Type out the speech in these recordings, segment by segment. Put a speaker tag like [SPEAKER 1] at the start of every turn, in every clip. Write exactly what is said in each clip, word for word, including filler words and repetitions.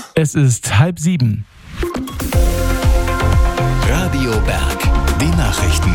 [SPEAKER 1] Es ist halb sieben.
[SPEAKER 2] Radio Berg, die Nachrichten.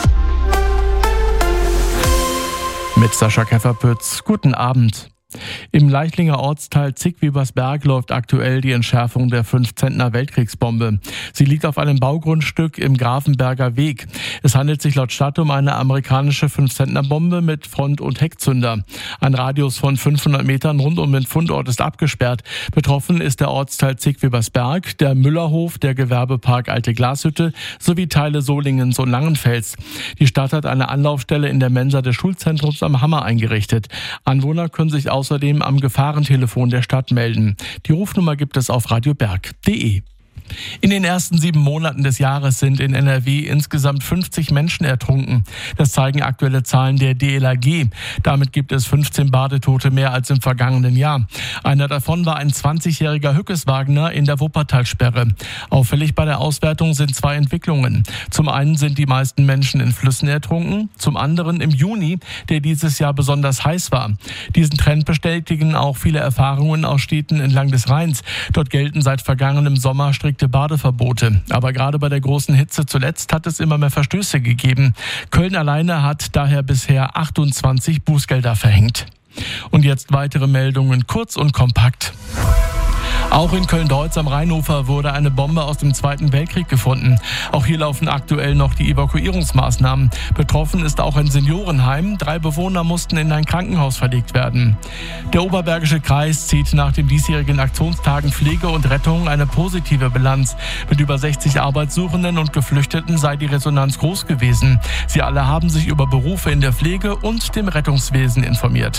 [SPEAKER 1] Mit Sascha Kefferpütz. Guten Abend. Im Leichtlinger Ortsteil Zick-Wiebersberg läuft aktuell die Entschärfung der fünf-Zentner Weltkriegsbombe. Sie liegt auf einem Baugrundstück im Grafenberger Weg. Es handelt sich laut Stadt um eine amerikanische fünf-Zentner Bombe mit Front- und Heckzünder. Ein Radius von fünfhundert Metern rund um den Fundort ist abgesperrt. Betroffen ist der Ortsteil Zick-Wiebersberg, der Müllerhof, der Gewerbepark Alte Glashütte sowie Teile Solingens und Langenfels. Die Stadt hat eine Anlaufstelle in der Mensa des Schulzentrums am Hammer eingerichtet. Anwohner können sich außerdem am Gefahrentelefon der Stadt melden. Die Rufnummer gibt es auf radioberg punkt de. In den ersten sieben Monaten des Jahres sind in N R W insgesamt fünfzig Menschen ertrunken. Das zeigen aktuelle Zahlen der D L R G. Damit gibt es fünfzehn Badetote mehr als im vergangenen Jahr. Einer davon war ein zwanzigjähriger Hückeswagener in der Wuppertalsperre. Auffällig bei der Auswertung sind zwei Entwicklungen. Zum einen sind die meisten Menschen in Flüssen ertrunken, zum anderen im Juni, der dieses Jahr besonders heiß war. Diesen Trend bestätigen auch viele Erfahrungen aus Städten entlang des Rheins. Dort gelten seit vergangenem Sommer strikte Badeverbote. Aber gerade bei der großen Hitze zuletzt hat es immer mehr Verstöße gegeben. Köln alleine hat daher bisher achtundzwanzig Bußgelder verhängt. Und jetzt weitere Meldungen, kurz und kompakt. Auch in Köln-Deutz am Rheinufer wurde eine Bombe aus dem Zweiten Weltkrieg gefunden. Auch hier laufen aktuell noch die Evakuierungsmaßnahmen. Betroffen ist auch ein Seniorenheim. Drei Bewohner mussten in ein Krankenhaus verlegt werden. Der Oberbergische Kreis zieht nach den diesjährigen Aktionstagen Pflege und Rettung eine positive Bilanz. Mit über sechzig Arbeitssuchenden und Geflüchteten sei die Resonanz groß gewesen. Sie alle haben sich über Berufe in der Pflege und dem Rettungswesen informiert.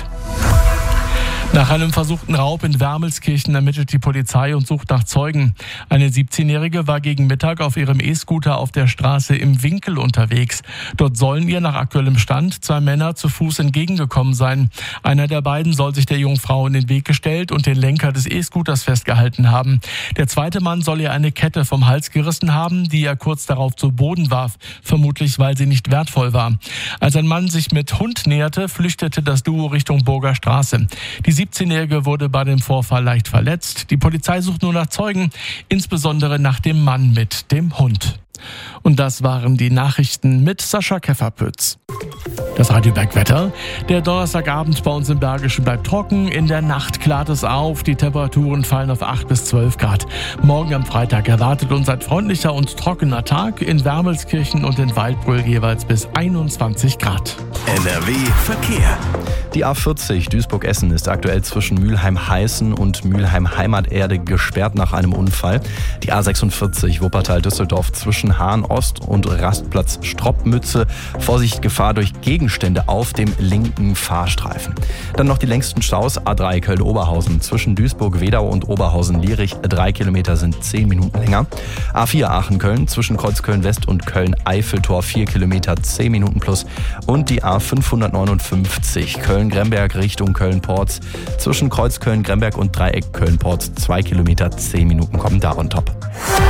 [SPEAKER 1] Nach einem versuchten Raub in Wermelskirchen ermittelt die Polizei und sucht nach Zeugen. Eine siebzehnjährige war gegen Mittag auf ihrem E-Scooter auf der Straße im Winkel unterwegs. Dort sollen ihr nach aktuellem Stand zwei Männer zu Fuß entgegengekommen sein. Einer der beiden soll sich der jungen Frau in den Weg gestellt und den Lenker des E-Scooters festgehalten haben. Der zweite Mann soll ihr eine Kette vom Hals gerissen haben, die er kurz darauf zu Boden warf, vermutlich weil sie nicht wertvoll war. Als ein Mann sich mit Hund näherte, flüchtete das Duo Richtung Burger Straße. Die siebzehnjährige wurde bei dem Vorfall leicht verletzt. Die Polizei sucht nur nach Zeugen, insbesondere nach dem Mann mit dem Hund. Und das waren die Nachrichten mit Sascha Kefferpütz. Das Radio Berg-Wetter. Der Donnerstagabend bei uns im Bergischen bleibt trocken. In der Nacht klart es auf. Die Temperaturen fallen auf acht bis zwölf Grad. Morgen am Freitag erwartet uns ein freundlicher und trockener Tag. In Wermelskirchen und in Waldbröl jeweils bis einundzwanzig Grad.
[SPEAKER 2] N R W Verkehr.
[SPEAKER 3] Die A vierzig Duisburg-Essen ist aktuell zwischen Mülheim-Heißen und Mülheim-Heimaterde gesperrt nach einem Unfall. Die A sechsundvierzig Wuppertal-Düsseldorf zwischen Hahn-Ost und Rastplatz Stroppmütze. Vorsicht, Gefahr durch Gegenstände auf dem linken Fahrstreifen. Dann noch die längsten Staus. A drei Köln-Oberhausen zwischen Duisburg-Wedau und Oberhausen-Lierich. Drei Kilometer sind zehn Minuten länger. A vier Aachen-Köln zwischen Kreuzköln-West und Köln-Eiffeltor. Vier Kilometer, zehn Minuten plus. Und die A fünfhundertneunundfünfzig Köln-Gremberg Richtung Köln-Porz zwischen Kreuzköln-Gremberg und Dreieck Köln-Porz. Zwei Kilometer, zehn Minuten kommen da on top.